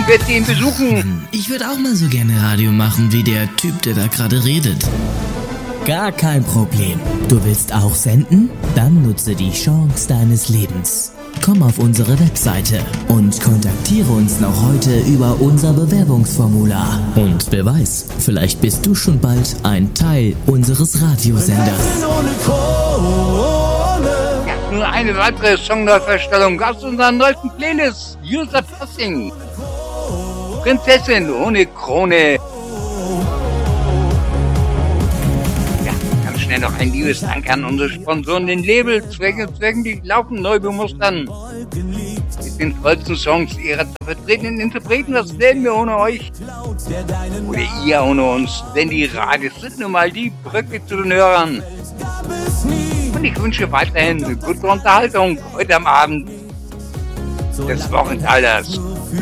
werde ihn besuchen. Ich würde auch mal so gerne Radio machen wie der Typ, der da gerade redet. Gar kein Problem. Du willst auch senden? Dann nutze die Chance deines Lebens. Komm auf unsere Webseite und kontaktiere uns noch heute über unser Bewerbungsformular. Und wer weiß, vielleicht bist du schon bald ein Teil unseres Radiosenders. Ja, nur eine weitere Songneuverstellung aus unserer neuesten Playlist. User Passing. Prinzessin ohne Krone. Ja, ganz schnell noch ein liebes Dank an unsere Sponsoren, den Label Zwängen, die laufen neu bemustern. Mit den tollsten Songs ihrer vertretenen Interpreten, was werden wir ohne euch? Oder ihr ohne uns? Denn die Radios sind nun mal die Brücke zu den Hörern. Und ich wünsche weiterhin eine gute Unterhaltung heute am Abend des Wochenenders.